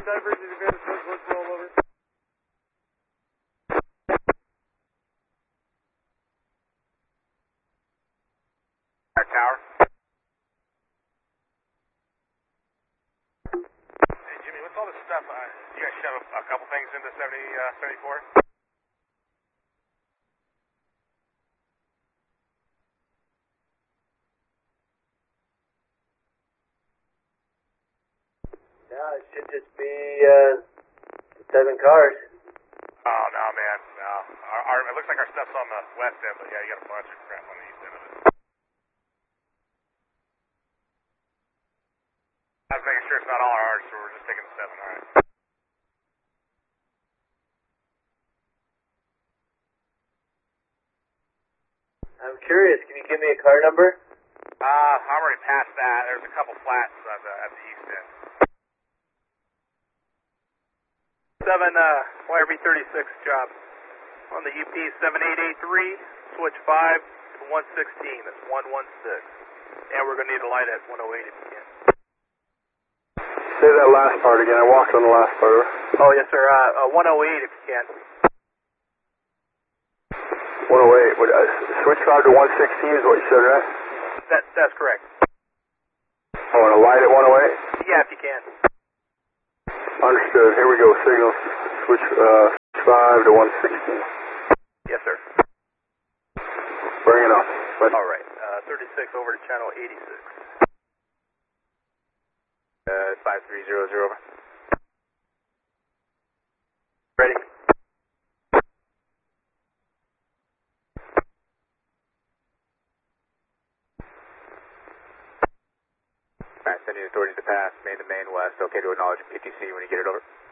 divers, if you got a truck, let's roll over. Our tower. Hey, Jimmy, what's all this stuff? You guys shove a couple things into 74? Yeah, it should just be 7 cars. Oh, no, man. No. It looks like our stuff's on the west end, but yeah, you got a bunch of crap on the east end of it. I was making sure it's not all ours, so we're just taking the 7, alright. I'm curious, can you give me a car number? I'm already past that. There's a couple flats at the east end. 7, YRB36 job. On the UP 7883, switch 5 to 116, that's 116. And we're going to need a light at 108 if you can. Say that last part again. I walked on the last part. Oh, yes, sir. 108 if you can. 108. Switch 5 to 116 is what you said, right? That's correct. Oh, and a light at 108? Yeah, if you can. Understood. Here we go. Signal. Switch 5 to 116. Yes, sir. Bring it on. All right. 36 over to channel 86. 5300 over. Ready? Alright, sending authorities to pass, main to main west. Okay to acknowledge PTC when you get it over.